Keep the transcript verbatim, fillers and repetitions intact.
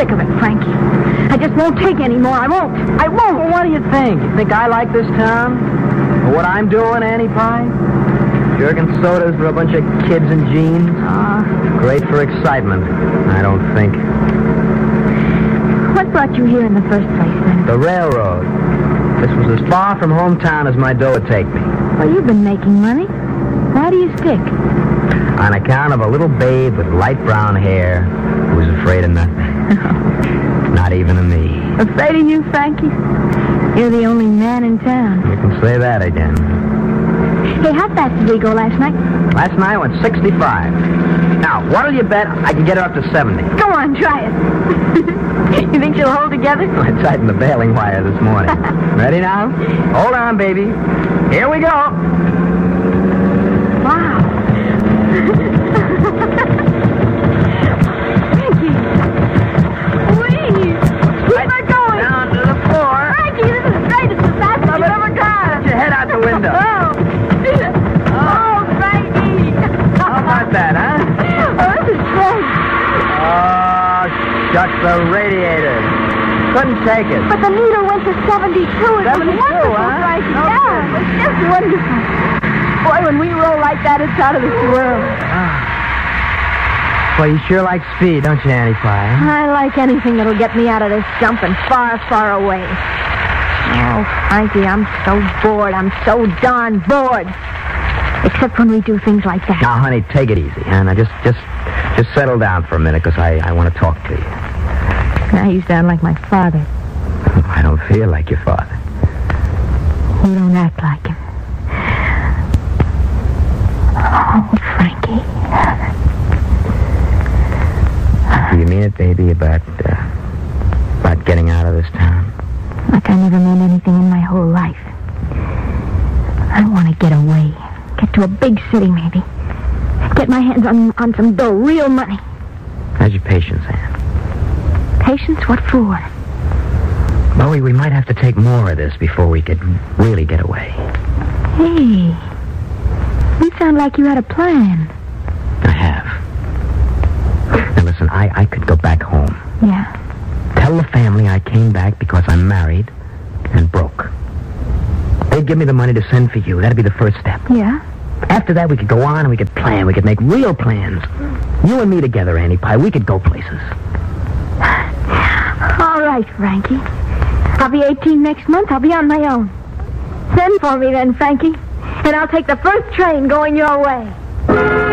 sick of it, Frankie. I just won't take any more. I won't. I won't. Well, what do you think? You think I like this town? Or what I'm doing, Annie Pie? Jerking sodas for a bunch of kids in jeans? Ah. Uh, Great for excitement, I don't think. What brought you here in the first place, then? The railroad. This was as far from hometown as my dough would take me. Well, you've been making money. Why do you stick? On account of a little babe with light brown hair who was afraid of nothing. Not even of me. Afraid of you, Frankie? You're the only man in town. You can say that again. Hey, how fast did we go last night? Last night I went sixty-five. Now, what'll you bet I can get her up to seventy? Go on, try it. You think she'll hold together? I tightened the baling wire this morning. Ready now? Hold on, baby. Here we go. Wow. Frankie. Wait. Keep Right her going. down to the floor. Frankie, this is great. It's the fastest Now, you've let- ever gone. Get your head out the window. Oh. Oh, Frankie. How about that, huh? Oh, this is great. Oh, shucks, the radiator. Couldn't take it. But the needle went to seventy-two. It seventy-two, was wonderful, huh? Frankie. No Yeah, kidding. it was just wonderful. Boy, when we roll like that, it's out of this world. Well, you sure like speed, don't you, Annie Pie? Huh? I like anything that'll get me out of this dump and far, far away. Oh, Frankie, I'm so bored. I'm so darn bored. Except when we do things like that. Now, honey, take it easy, huh? Now, just, just, just settle down for a minute, because I, I want to talk to you. Now you sound like my father. I don't feel like your father. You don't act like him. Oh, Frankie. Do you mean it, baby, about, uh, about getting out of this town? Like I never meant anything in my whole life. I want to get away. Get to a big city, maybe. Get my hands on, on some dough, real money. How's your patience, Ann? Patience? What for? Well, we, we might have to take more of this before we could really get away. Hey, you sound like you had a plan. I have. Now, listen, I, I could go back home. Yeah. Tell the family I came back because I'm married and broke. They'd give me the money to send for you. That'd be the first step. Yeah? After that, we could go on and we could plan. We could make real plans. You and me together, Annie Pie. We could go places. All right, Frankie. I'll be eighteen next month. I'll be on my own. Send for me then, Frankie. And I'll take the first train going your way.